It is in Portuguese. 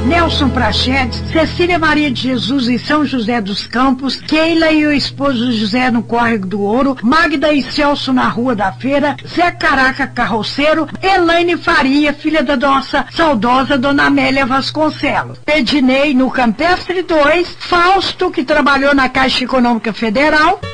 Nelson Prachedes, Cecília Maria de Jesus em São José dos Campos, Keila e o esposo José no Córrego do Ouro, Magda e Celso na Rua da Feira, Zé Caraca Carroceiro, Elaine Faria, filha da nossa saudosa Dona Amélia Vasconcelos, Ednei no Campestre 2, Fausto, que trabalhou na Caixa Econômica Federal,